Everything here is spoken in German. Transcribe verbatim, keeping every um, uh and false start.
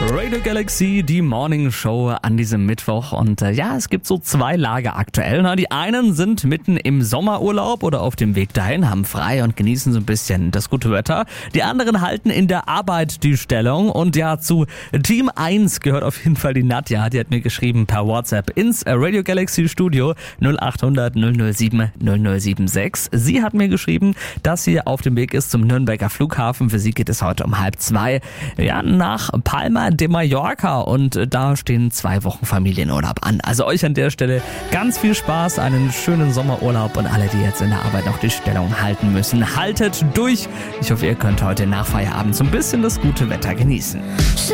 Radio Galaxy, die Morning Show an diesem Mittwoch. Und äh, ja, es gibt so zwei Lager aktuell. Na, die einen sind mitten im Sommerurlaub oder auf dem Weg dahin, haben frei und genießen so ein bisschen das gute Wetter. Die anderen halten in der Arbeit die Stellung. Und ja, zu Team eins gehört auf jeden Fall die Nadja. Die hat mir geschrieben per WhatsApp ins Radio Galaxy Studio null acht hundert null null sieben null null sieben sechs. Sie hat mir geschrieben, dass sie auf dem Weg ist zum Nürnberger Flughafen. Für sie geht es heute um halb zwei ja, nach Palma de Mallorca und da stehen zwei Wochen Familienurlaub an. Also euch an der Stelle ganz viel Spaß, einen schönen Sommerurlaub und alle, die jetzt in der Arbeit noch die Stellung halten müssen, haltet durch. Ich hoffe, ihr könnt heute nach Feierabend so ein bisschen das gute Wetter genießen.